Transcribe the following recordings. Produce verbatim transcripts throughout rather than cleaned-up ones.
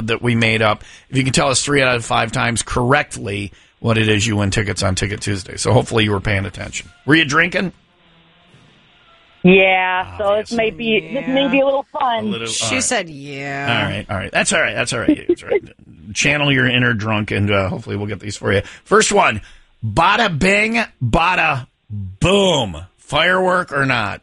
that we made up. If you can tell us three out of five times correctly what it is, you win tickets on Ticket Tuesday. So hopefully you were paying attention. Were you drinking? Yeah, so Obviously. this may be Yeah. this may be a little fun. A little, She all right. said, yeah. All right, all right. That's all right. That's all right. That's all right. Channel your inner drunk, and uh, hopefully we'll get these for you. First one, bada bing, bada boom. Firework or not?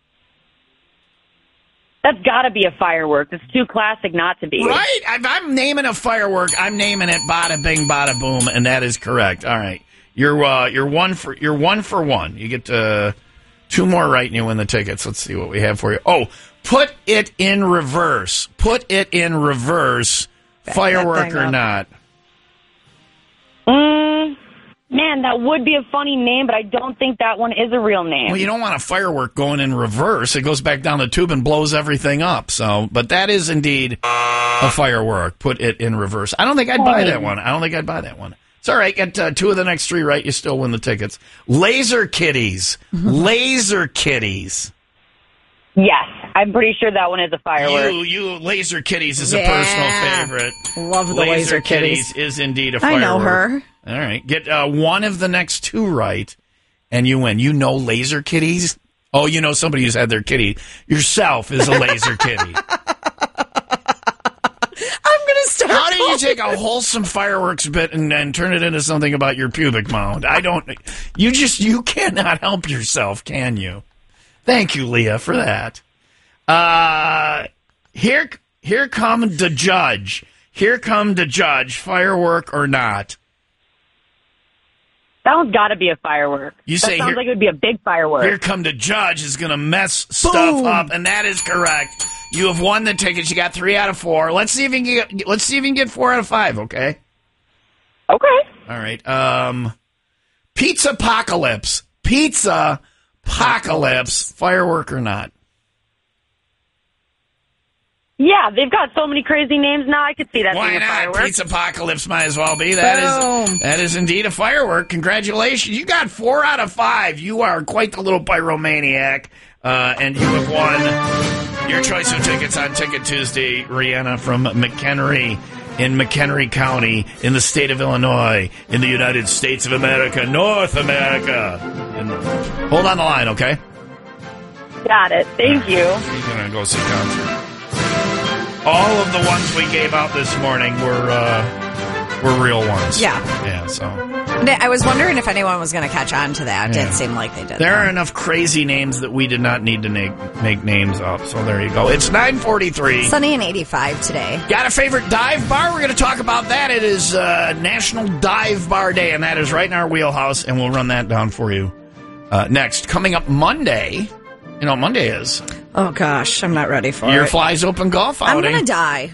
That's got to be a firework. It's too classic not to be. Right? If I'm naming a firework, I'm naming it bada bing, bada boom, and that is correct. All right. You're uh, you're one for you're one for one. You get uh, two more right, and you win the tickets. Let's see what we have for you. Oh, put it in reverse. Put it in reverse. Back Firework that thing or up. not? Mm, man, that would be a funny name, but I don't think that one is a real name. Well, you don't want a firework going in reverse. It goes back down the tube and blows everything up. So, but that is indeed a firework. Put it in reverse. I don't think I'd buy that one. I don't think I'd buy that one. It's all right. Get uh, two of the next three right. You still win the tickets. Laser kitties. Laser kitties. Yes, I'm pretty sure that one is a firework. You, you, laser kitties is Yeah. a personal favorite. Love the laser kitties. is indeed a firework. I know her. All right. Get uh, one of the next two right, and you win. You know laser kitties? Oh, you know somebody who's had their kitty. Yourself is a laser kitty. I'm going to start. How do you take a wholesome fireworks bit and, and turn it into something about your pubic mound? I don't. You just you cannot help yourself, can you? Thank you, Leah, for that. Uh, here, here come the judge. Here come the judge. Firework or not? That one's got to be a firework. You that say sounds here- like it would be a big firework. Here come the judge is going to mess stuff Boom. up, and that is correct. You have won the tickets. You got three out of four. Let's see if you can get. Let's see if you can get four out of five. Okay. Okay. All right. Um, Pizza Apocalypse. Pizza Apocalypse. Firework or not? Yeah, they've got so many crazy names now. I could see that Why being a not? firework. Pizza Apocalypse might as well be. That is Boom. that is indeed a firework. Congratulations. You got four out of five. You are quite the little pyromaniac. Uh, and you have won your choice of tickets on Ticket Tuesday, Rihanna, from McHenry in McHenry County in the state of Illinois in the United States of America, North America. And hold on the line, okay? Got it. Thank you. You're going to go see concert. All of the ones we gave out this morning were uh, were real ones. Yeah. Yeah, so. I was wondering if anyone was going to catch on to that. Yeah. Didn't seem like they did. There though. are enough crazy names that we did not need to make, make names up. So there you go. It's nine forty-three. Sunny and eighty-five today. Got a favorite dive bar? We're going to talk about that. It is uh, National Dive Bar Day, and that is right in our wheelhouse, and we'll run that down for you uh, next. Coming up Monday, you know what Monday is? Oh, gosh. I'm not ready for Your it. Flies Open Golf I'm outing. going to die.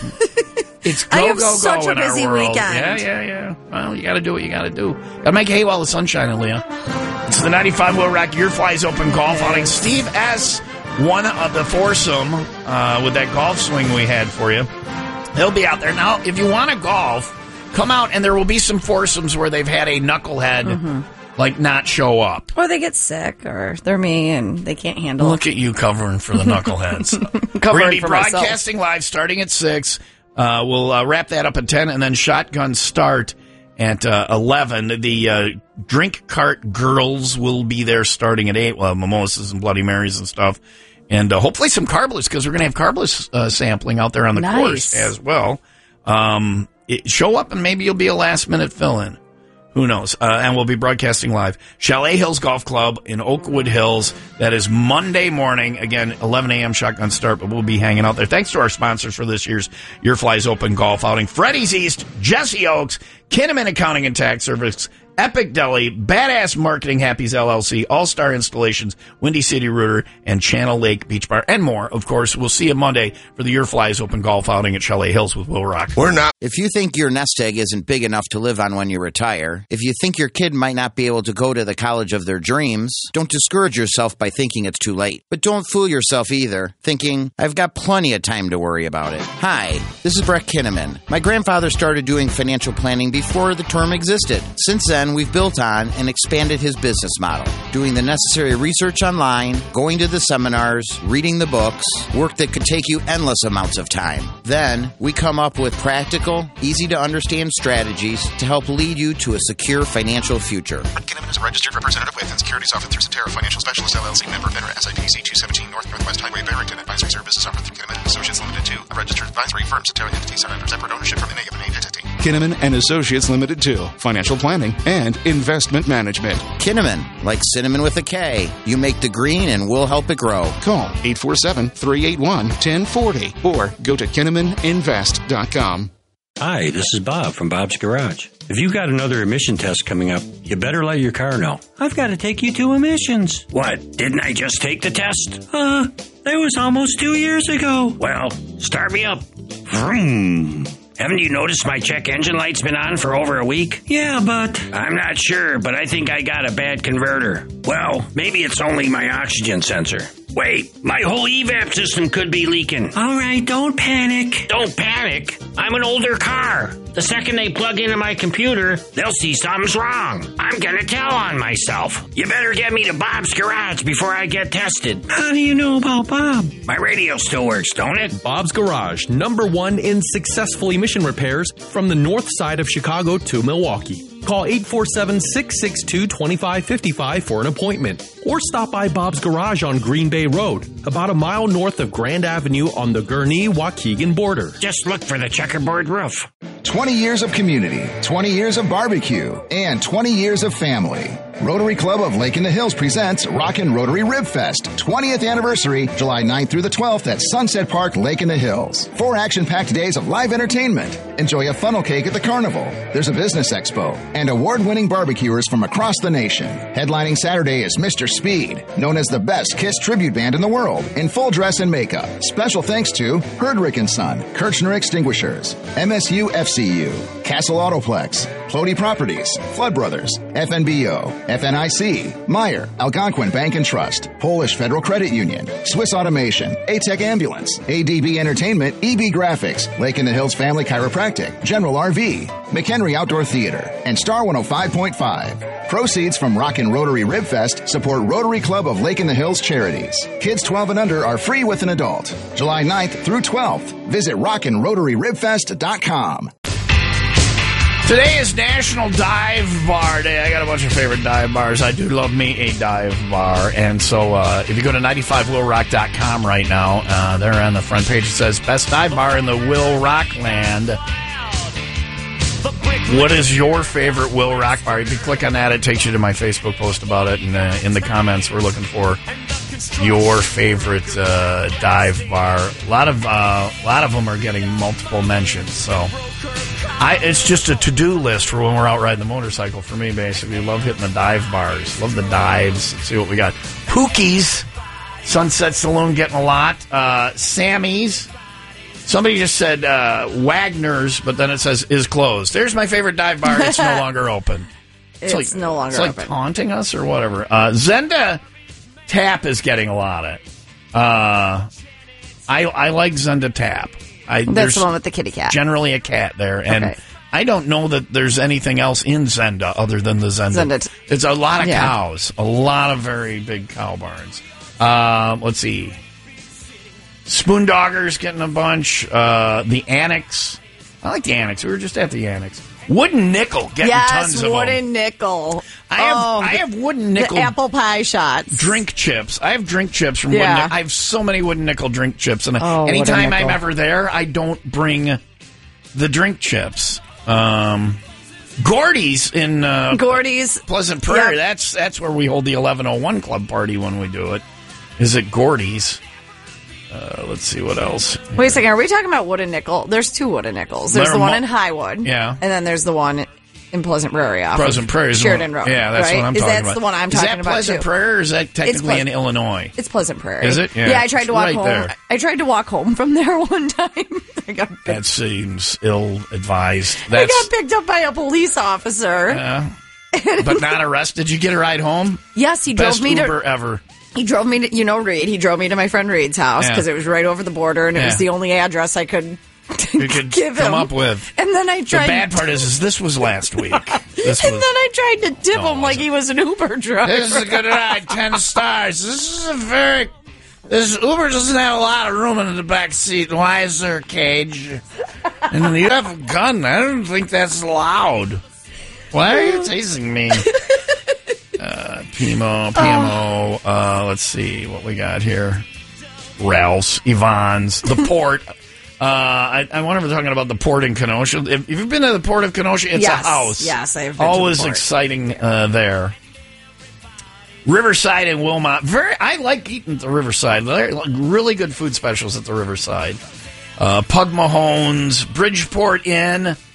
It's go, I have go, such go a in our busy world. weekend. Yeah, yeah, yeah. Well, you got to do what you got to do. Got to make hay while the sun's shining, Leah. It's the ninety-five Will Rock Your Flies Open Golf outing. Steve S., one of the foursome uh, with that golf swing we had for you. He'll be out there. Now, if you want to golf, come out, and there will be some foursomes where they've had a knucklehead, Mm-hmm. like, not show up. Or they get sick, or they're me, and they can't handle Look at you covering for the knuckleheads. We're Covering going to be for myself. broadcasting live starting at six. Uh, we'll uh, wrap that up at ten, and then shotgun start at uh, eleven. The uh, drink cart girls will be there starting at eight. We'll have mimosas and Bloody Marys and stuff. And uh, hopefully some carbless, because we're going to have carbless uh, sampling out there on the Nice. course as well. Um, it, show up, and maybe you'll be a last-minute fill-in. Who knows? Uh, and we'll be broadcasting live. Chalet Hills Golf Club in Oakwood Hills. That is Monday morning. Again, eleven a.m. shotgun start, but we'll be hanging out there. Thanks to our sponsors for this year's Your Flies Open Golf outing. Freddy's East, Jesse Oaks, Kinnaman Accounting and Tax Service, Epic Deli, Badass Marketing, Happy's L L C, All-Star Installations, Windy City Rooter, and Channel Lake Beach Bar, and more. Of course, we'll see you Monday for the Your Flies Open Golf outing at Chalet Hills with Will Rock. We're not. If you think your nest egg isn't big enough to live on when you retire, if you think your kid might not be able to go to the college of their dreams, don't discourage yourself by thinking it's too late. But don't fool yourself either, thinking, I've got plenty of time to worry about it. Hi, this is Brett Kinnaman. My grandfather started doing financial planning before the term existed. Since then, then we've built on and expanded his business model, doing the necessary research online, going to the seminars, reading the books, work that could take you endless amounts of time. Then we come up with practical, easy-to-understand strategies to help lead you to a secure financial future. Kinnaman is a registered representative with and securities offered through Cetera Financial Specialists, L L C, member FINRA, S I P C two seventeen North Northwest Highway, Barrington. Advisory services offered through Kinnaman and Associates Limited two, a registered advisory firm. Cetera entities are under separate ownership from any of the named entity. Kinnaman and Associates Limited two, financial planning and investment management. Kinnaman, like cinnamon with a K. You make the green and we'll help it grow. Call eight four seven, three eight one, one zero four zero or go to kinnaman invest dot com. Hi, this is Bob from Bob's Garage. If you've got another emission test coming up, you better let your car know. I've got to take you to emissions. What, didn't I just take the test? Uh, that was almost two years ago. Well, start me up. Vroom. Haven't you noticed my check engine light's been on for over a week? Yeah, but... I'm not sure, but I think I got a bad converter. Well, maybe it's only my oxygen sensor. Wait, my whole E VAP system could be leaking. All right, don't panic. Don't panic? I'm an older car. The second they plug into my computer, they'll see something's wrong. I'm gonna tell on myself. You better get me to Bob's Garage before I get tested. How do you know about Bob? My radio still works, don't it? Bob's Garage, number one in successful emission repairs from the north side of Chicago to Milwaukee. Call eight four seven, six six two, two five five five for an appointment. Or stop by Bob's Garage on Green Bay Road, about a mile north of Grand Avenue on the Gurnee-Waukegan border. Just look for the checkerboard roof. twenty years of community, twenty years of barbecue, and twenty years of family. Rotary Club of Lake in the Hills presents Rockin' Rotary Rib Fest, twentieth anniversary, July ninth through the twelfth at Sunset Park, Lake in the Hills. Four action-packed days of live entertainment. Enjoy a funnel cake at the carnival. There's a business expo and award-winning barbecuers from across the nation. Headlining Saturday is Mister Speed, known as the best Kiss tribute band in the world, in full dress and makeup. Special thanks to Herdrick and Son, Kirchner Extinguishers, M S U F C U, Castle Autoplex, Plody Properties, Flood Brothers, F N B O, F N I C, Meyer, Algonquin Bank and Trust, Polish Federal Credit Union, Swiss Automation, A-Tech Ambulance, A D B Entertainment, E B Graphics, Lake in the Hills Family Chiropractic, General R V, McHenry Outdoor Theater, and Star one oh five point five. Proceeds from Rockin' Rotary Rib Fest support Rotary Club of Lake in the Hills charities. Kids twelve and under are free with an adult. July ninth through twelfth. Visit rockin rotary rib fest dot com. Today is National Dive Bar Day. I got a bunch of favorite dive bars. I do love me a dive bar. And so uh, if you go to ninety-five will rock dot com right now, uh, there on the front page it says Best Dive Bar in the Will Rock Land. What is your favorite Will Rock bar? If you click on that, it takes you to my Facebook post about it. And uh, in the comments, we're looking for your favorite uh, dive bar. A lot of uh, a lot of them are getting multiple mentions. So I, it's just a to-do list for when we're out riding the motorcycle for me, basically. Love hitting the dive bars. Love the dives. Let's see what we got. Pookie's, Sunset Saloon getting a lot. Uh, Sammy's. Somebody just said uh, Wagner's, but then it says is closed. There's my favorite dive bar. It's no longer open. It's, it's like, no longer it's like open. taunting us or whatever. Uh, Zenda Tap is getting a lot of it. Uh, I I like Zenda Tap. I, That's the one with the kitty cat. Generally a cat there. And Okay. I don't know that there's anything else in Zenda other than the Zenda. Zenda t- it's a lot of Yeah. cows. A lot of very big cow barns. Um, let's see. Spoondogger's getting a bunch. Uh, the Annex. I like the Annex. We were just at the Annex. Wooden Nickel getting yes, tons of wooden them. nickel. I have oh, I have Wooden Nickel the apple pie shots. drink chips. I have drink chips from Yeah. Wooden Nickel. I have so many Wooden Nickel drink chips, and Oh, anytime Wooden I'm Nickel. ever there, I don't bring the drink chips. Um, Gordy's in uh, Gordy's. Pleasant Prairie. Yep. That's that's where we hold the eleven oh one Club party when we do it. Is it Gordy's? Uh, let's see what else. Wait a second. Are we talking about wooden nickel? There's two wooden nickels. There's There are the one mo- in Highwood. Yeah. And then there's the one in Pleasant Prairie. Off Pleasant of Prairie is the Sheridan one- Road. Yeah, that's right? what I'm is talking that's about. the one I'm is talking that about Pleasant too. Prairie, or is that technically Pleas- in Illinois? It's Pleasant Prairie. Is it? Yeah. Yeah, I tried It's to walk right home. there. I tried to walk home from there one time. I got picked, That seems ill-advised. I That's got picked up by a police officer. uh, but not arrested. Did you get a ride home? yes, he drove Best me Uber to. ever. He drove me to, you know, Reed. He drove me to my friend Reed's house Yeah. because it was right over the border and it Yeah. was the only address I could you could give come him. up with. And then I The tried. bad part is, is this was last week. This and was, then I tried to tip No, him like he was an Uber driver. This is a good ride, ten stars. This is a very... This Uber doesn't have a lot of room in the back seat. Why is there a cage? And you have a gun. I don't think that's allowed. Why are you tasing me? Uh, P M O, P M O. Uh, let's see what we got here. Ralph's, Yvonne's, the port. Uh, I, I wonder if we're talking about the port in Kenosha. If, if you've been to the port of Kenosha, it's Yes. a house. Yes, I have been to the Always port. exciting uh, there. Riverside and Wilmot. Very, I like eating at the Riverside. They're like really good food specials at the Riverside. Uh, Pug Mahone's, Bridgeport Inn. Uh,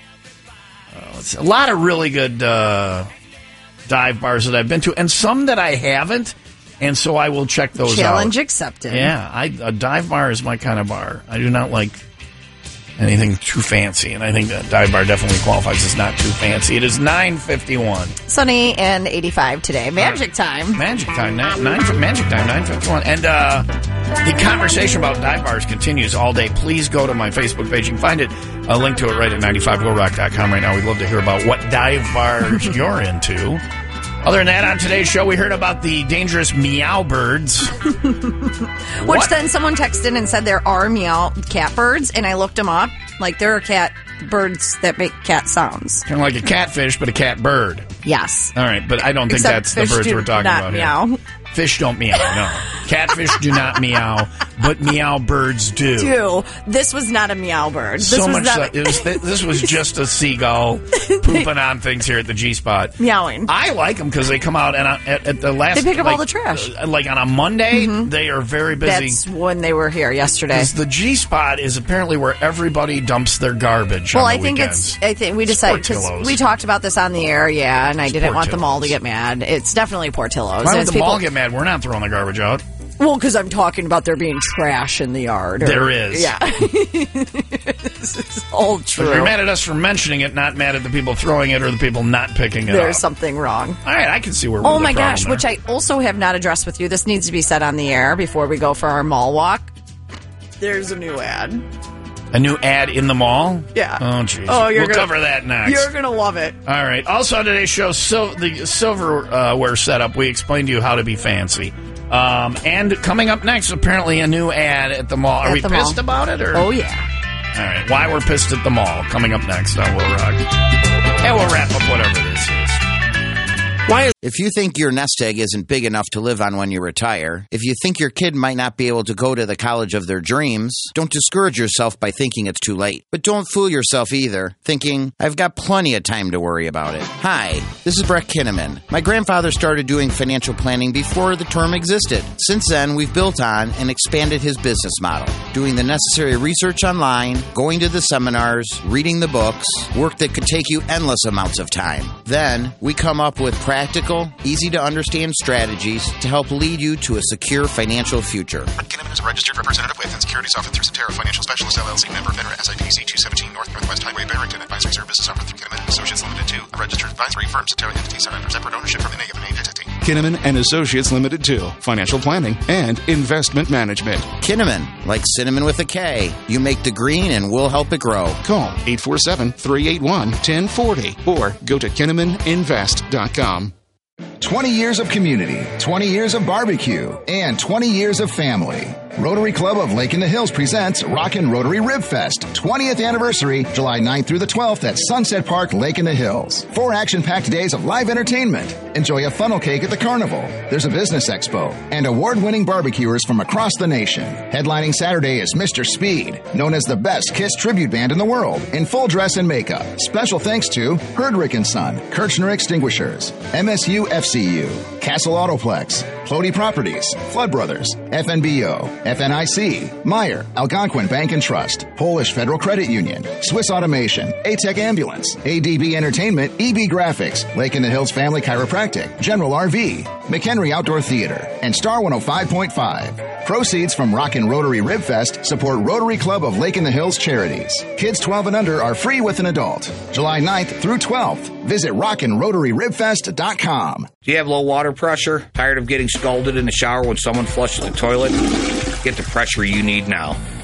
let's see, a lot of really good uh, dive bars that I've been to, and some that I haven't, and so I will check those Challenge out. accepted. Yeah, I, a dive bar is my kind of bar. I do not like anything too fancy, and I think that dive bar definitely qualifies as not too fancy. It is nine fifty-one. Sunny and eighty-five today. Magic time. Magic time, nine, nine magic time, nine fifty-one. And uh, the conversation about dive bars continues all day. Please go to my Facebook page. You can find it, a link to it right at ninety-five will rock dot com right now. We'd love to hear about what dive bars you're into. Other than that, on today's show, we heard about the dangerous meow birds. Which What? then someone texted and said there are meow cat birds, and I looked them up. Like, there are cat birds that make cat sounds. Kind of like a catfish, but a cat bird. Yes. All right, but I don't think Except that's the fish birds do we're talking not about meow. here. Fish don't meow, no. Catfish do not meow, but meow birds do. Do. This was not a meow bird. This So was much not so, a- it was, this was just a seagull pooping on things here at the G-Spot. meowing. I like them because they come out and at, at the last... They pick up like, all the trash. uh, Like on a Monday, they are very busy. That's when they were here yesterday. 'Cause the G-Spot is apparently where everybody dumps their garbage Well, on I the think weekends. it's. I think we decided because Portillo's. we talked about this on the air, yeah, and I didn't want them all to Portillo's. get mad. It's definitely Portillo's. Why And would it's the mall people- get mad? We're not throwing the garbage out. Well, because I'm talking about there being trash in the yard. or- There is. Yeah. This is all But true. you're mad at us for mentioning it, not mad at the people throwing it or the people not picking it There's up. something wrong. All right, I can see where Oh the my problem gosh, there. which I also have not addressed with you. This needs to be said on the air before we go for our mall walk. There's a new ad. A new ad in the mall? Yeah. Oh, jeez. Oh, you're we'll gonna- cover that next. You're going to love it. All right. Also on today's show, so the silverware setup, we explained to you how to be fancy. Um, and coming up next, apparently a new ad at the mall. Are At we the pissed mall. about it? Or? Oh, yeah. All right. Why we're pissed at the mall. Coming up next on Will Rock. And we'll wrap up whatever this is. Why? If you think your nest egg isn't big enough to live on when you retire, if you think your kid might not be able to go to the college of their dreams, don't discourage yourself by thinking it's too late. But don't fool yourself either, thinking, I've got plenty of time to worry about it. Hi, this is Brett Kinnaman. My grandfather started doing financial planning before the term existed. Since then, we've built on and expanded his business model, doing the necessary research online, going to the seminars, reading the books, work that could take you endless amounts of time. Then, we come up with practical, easy-to-understand strategies to help lead you to a secure financial future. Brett Kinnaman is a registered representative with and securities offered through Cetera Financial Specialists, L L C, member FINRA, S I P C two seventeen North Northwest Highway, Barrington. Advisory services offered through Kinnaman and Associates Limited to a registered advisory firm. Cetera entities are under separate ownership from N A of an entity. Kinnaman and Associates Limited to Financial Planning and Investment Management. Kinnaman, like cinnamon with a K. You make the green and we'll help it grow. Call eight four seven, three eight one, one zero four zero or go to kinnaman invest dot com. twenty years of community, twenty years of barbecue, and twenty years of family. Rotary Club of Lake in the Hills presents Rockin' Rotary Rib Fest, twentieth anniversary, July ninth through the twelfth at Sunset Park, Lake in the Hills. Four action-packed days of live entertainment. Enjoy a funnel cake at the carnival. There's a business expo and award-winning barbecuers from across the nation. Headlining Saturday is Mister Speed, known as the best Kiss tribute band in the world, in full dress and makeup. Special thanks to Herdrick and Son, Kirchner Extinguishers, M S U F C U, Castle Autoplex, Plody Properties, Flood Brothers, F N B O, F N I C, Meyer, Algonquin Bank and Trust, Polish Federal Credit Union, Swiss Automation, A-Tech Ambulance, A D B Entertainment, E B Graphics, Lake in the Hills Family Chiropractic, General R V, McHenry Outdoor Theater, and Star one oh five point five. Proceeds from Rockin' Rotary Rib Fest support Rotary Club of Lake in the Hills charities. Kids twelve and under are free with an adult. July ninth through twelfth. Visit rockin rotary rib fest dot com. Do you have low water pressure? Tired of getting scalded in the shower when someone flushes the toilet? Get the pressure you need now.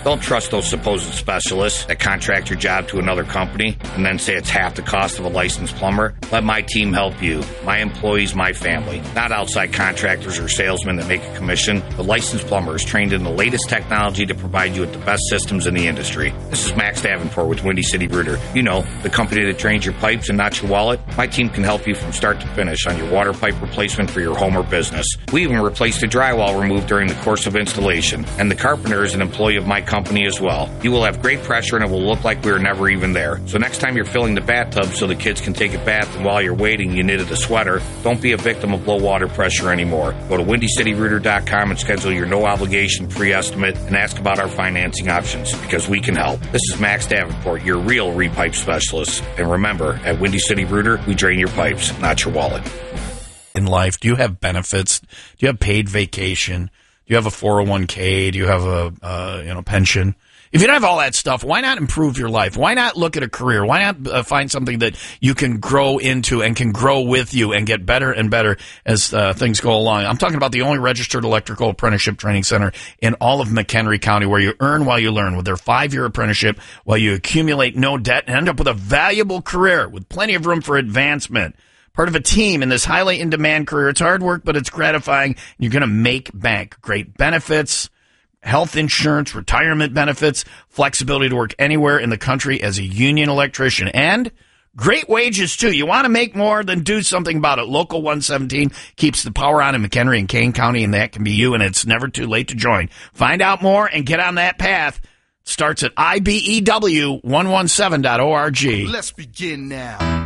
Don't trust those supposed specialists that contract your job to another company and then say it's half the cost of a licensed plumber. Let my team help you. My employees, my family. Not outside contractors or salesmen that make a commission. The licensed plumber is trained in the latest technology to provide you with the best systems in the industry. This is Max Davenport with Windy City Rooter. You know, the company that drains your pipes and not your wallet. My team can help you from start to finish on your water pipe replacement for your home or business. We even replaced the drywall removed during the course of installation. And the carpenter is an employee of my company as well. You will have great pressure and it will look like we were never even there. So next time you're filling the bathtub so the kids can take a bath and while you're waiting you knitted a sweater, don't be a victim of low water pressure anymore. Go to windy city rooter dot com and schedule your no obligation pre-estimate and ask about our financing options because we can help. This is Max Davenport, your real repipe specialist. And remember, at Windy City Rooter, we drain your pipes, not your wallet. In life, do you have benefits? Do you have paid vacation? Do you have a four oh one k? Do you have a uh, you know pension? If you don't have all that stuff, why not improve your life? Why not look at a career? Why not uh, find something that you can grow into and can grow with you and get better and better as uh, things go along? I'm talking about the only registered electrical apprenticeship training center in all of McHenry County where you earn while you learn with their five-year apprenticeship while you accumulate no debt and end up with a valuable career with plenty of room for advancement. Part of a team in this highly in-demand career. It's hard work, but it's gratifying. You're going to make bank. Great benefits, health insurance, retirement benefits, flexibility to work anywhere in the country as a union electrician, and great wages, too. You want to make more, then do something about it. Local one seventeen keeps the power on in McHenry and Kane County, and that can be you, and it's never too late to join. Find out more and get on that path. Starts at I B E W one seventeen dot org. Let's begin now.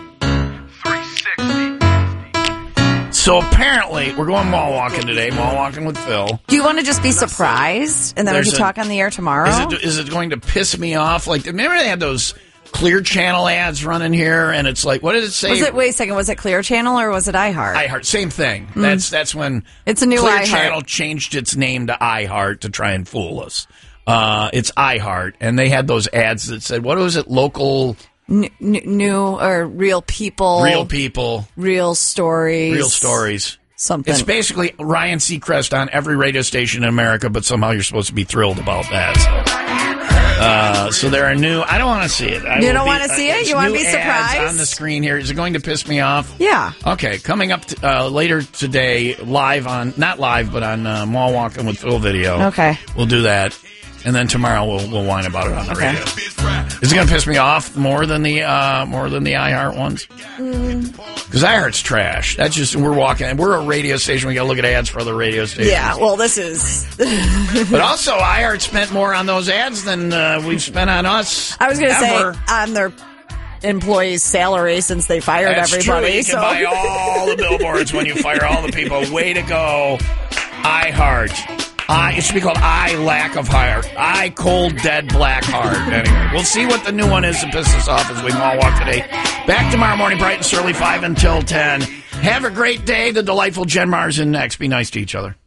So apparently, we're going mall walking today, mall walking with Phil. Do you want to just be surprised, and then There's we can a- talk on the air tomorrow? Is it, is it going to piss me off? Like, remember they had those Clear Channel ads running here, and it's like, what did it say? Was it, wait a second, was it Clear Channel or was it iHeart? iHeart, same thing. Mm. That's that's when It's a new Clear iHeart. Channel changed its name to iHeart to try and fool us. Uh, it's iHeart, and they had those ads that said, what was it, local... N- n- new or real people. Real people. Real stories. Real stories. Something. It's basically Ryan Seacrest on every radio station in America, but somehow you're supposed to be thrilled about that. So, uh, so there are new... I don't want to see it. I You will don't be- want to see uh, it? it's You want to new be ads surprised? on the screen here. Is it going to piss me off? Yeah. Okay, coming up t- uh, later today, live on... Not live, but on uh, Mall Walking with Phil video. Okay. We'll do that. And then tomorrow we'll we'll whine about it on the Okay. radio. Is it going to piss me off more than the uh, more than the iHeart ones? Because iHeart's trash. That's just we're walking and we're a radio station. We got to look at ads for other radio stations. Yeah, well, this is... But also, iHeart spent more on those ads than uh, we've spent on us. I was going to say, ever. on their employees' salary since they fired That's everybody. true. You so. can buy all the billboards when you fire all the people. Way to go, iHeart. I, it should be called I Lack of Heart. I Cold Dead Black Heart. Anyway, we'll see what the new one is to piss us off as we all walk today. Back tomorrow morning, bright and early, five until ten. Have a great day. The delightful Jen Mars in next. Be nice to each other.